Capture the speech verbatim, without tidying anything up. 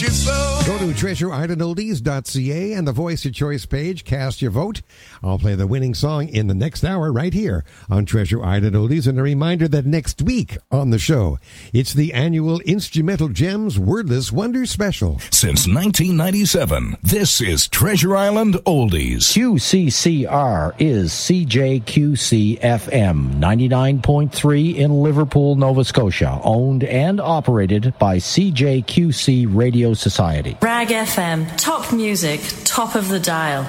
Go to treasure island oldies dot c a and the Voice of Choice page. Cast your vote. I'll play the winning song in the next hour right here on Treasure Island Oldies. And a reminder that next week on the show, it's the annual Instrumental Gems Wordless Wonder Special. Since nineteen ninety-seven, this is Treasure Island Oldies. Q C C R is C J Q C F M ninety-nine point three in Liverpool, Nova Scotia, owned and operated by C J Q C Radio Society. Rag F M, top music, top of the dial.